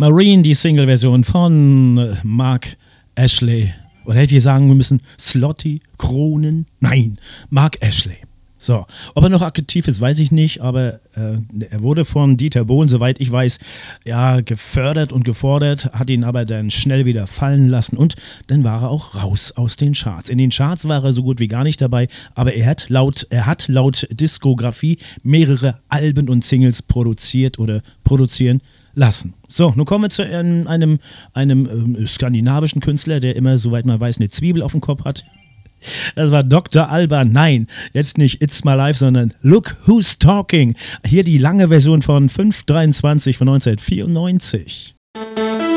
Marine, die Single-Version von Mark Ashley. Oder hätte ich sagen müssen, Slotty, Kronen? Nein, Mark Ashley. So, ob er noch aktiv ist, weiß ich nicht, aber er wurde von Dieter Bohlen, soweit ich weiß, ja, gefördert und gefordert, hat ihn aber dann schnell wieder fallen lassen und dann war er auch raus aus den Charts. In den Charts war er so gut wie gar nicht dabei, aber er hat laut Diskografie mehrere Alben und Singles produziert oder produzieren lassen. So, nun kommen wir zu einem skandinavischen Künstler, der immer, soweit man weiß, eine Zwiebel auf dem Kopf hat. Das war Dr. Alban. Nein, jetzt nicht It's My Life, sondern Look Who's Talking. Hier die lange Version von 523 von 1994.